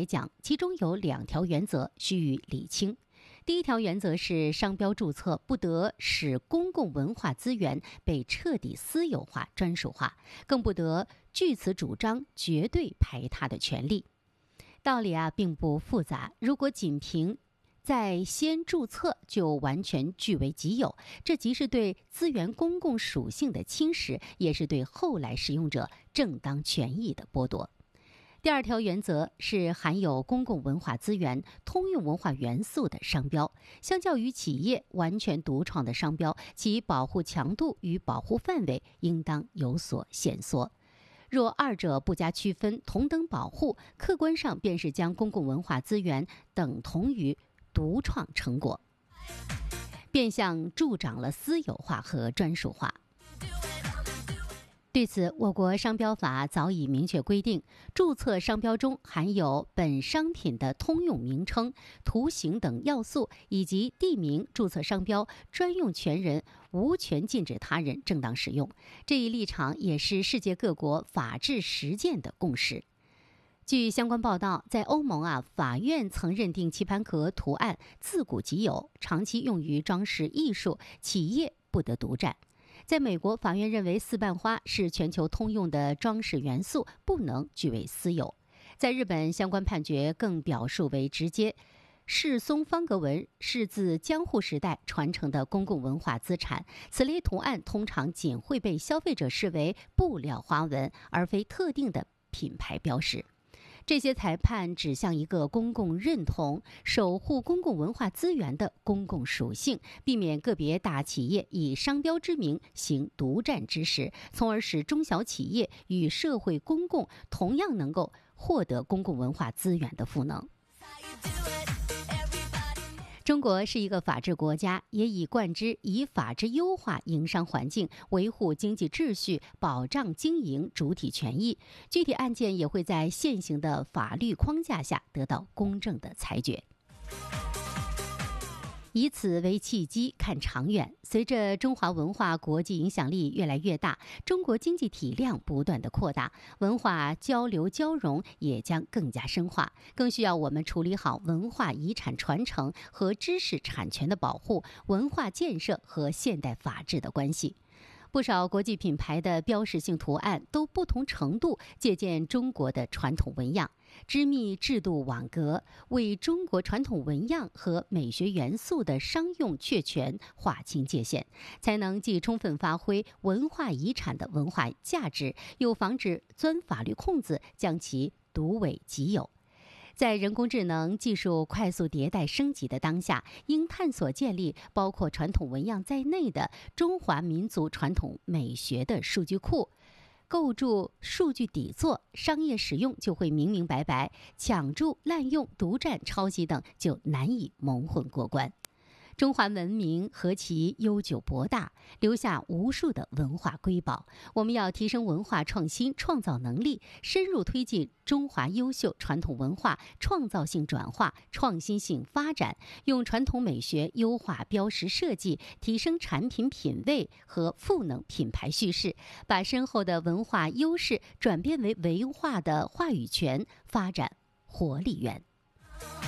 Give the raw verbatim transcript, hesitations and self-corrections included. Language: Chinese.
讲，其中有两条原则须予理清。第一条原则是，商标注册不得使公共文化资源被彻底私有化、专属化，更不得据此主张绝对排他的权利。道理啊并不复杂，如果仅凭在先注册就完全据为己有，这即是对资源公共属性的侵蚀，也是对后来使用者正当权益的剥夺。第二条原则是，含有公共文化资源、通用文化元素的商标，相较于企业完全独创的商标，其保护强度与保护范围应当有所限缩。若二者不加区分，同等保护，客观上便是将公共文化资源等同于独创成果，变相助长了私有化和专属化。对此，我国商标法早已明确规定，注册商标中含有本商品的通用名称、图形等要素，以及地名注册商标专用权人无权禁止他人正当使用。这一立场也是世界各国法治实践的共识。据相关报道，在欧盟啊，法院曾认定棋盘壳图案自古即有，长期用于装饰艺术，企业不得独占。在美国，法院认为四瓣花是全球通用的装饰元素，不能据为私有。在日本，相关判决更表述为直接。世松方格纹是自江户时代传承的公共文化资产，此类图案通常仅会被消费者视为布料花纹，而非特定的品牌标识。这些裁判指向一个公共认同、守护公共文化资源的公共属性，避免个别大企业以商标之名行独占之实，从而使中小企业与社会公共同样能够获得公共文化资源的赋能。中国是一个法治国家，也已贯之以法治优化营商环境，维护经济秩序，保障经营主体权益。具体案件也会在现行的法律框架下得到公正的裁决。以此为契机，看长远。随着中华文化国际影响力越来越大，中国经济体量不断的扩大，文化交流交融也将更加深化，更需要我们处理好文化遗产传承和知识产权的保护、文化建设和现代法治的关系。不少国际品牌的标识性图案都不同程度借鉴中国的传统纹样，织密制度网格，为中国传统纹样和美学元素的商用确权划清界限，才能既充分发挥文化遗产的文化价值，又防止钻法律空子，将其独为己有。在人工智能技术快速迭代升级的当下，应探索建立包括传统纹样在内的中华民族传统美学的数据库，构筑数据底座，商业使用就会明明白白，抢注、滥用、独占、抄袭等就难以蒙混过关。中华文明何其悠久博大，留下无数的文化瑰宝。我们要提升文化创新创造能力，深入推进中华优秀传统文化创造性转化、创新性发展，用传统美学优化标识设计，提升产品品味和赋能品牌叙事，把深厚的文化优势转变为文化的话语权，发展活力源。